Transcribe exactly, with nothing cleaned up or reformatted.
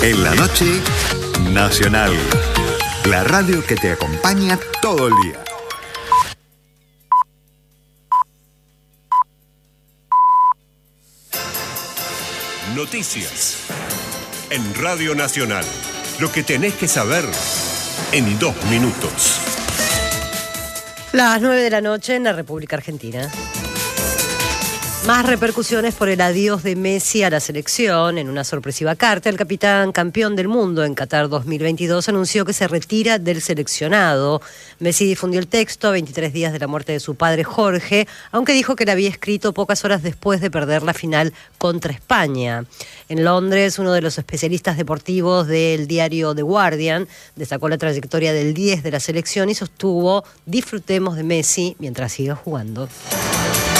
En la noche, Nacional. La radio que te acompaña todo el día. Noticias. En Radio Nacional. Lo que tenés que saber en dos minutos. Las nueve de la noche en la República Argentina. Más repercusiones por el adiós de Messi a la selección. En una sorpresiva carta, el capitán campeón del mundo en Qatar dos mil veintidós anunció que se retira del seleccionado. Messi difundió el texto a veintitrés días de la muerte de su padre Jorge, aunque dijo que la había escrito pocas horas después de perder la final contra España. En Londres, uno de los especialistas deportivos del diario The Guardian destacó la trayectoria del diez de la selección y sostuvo: disfrutemos de Messi mientras siga jugando.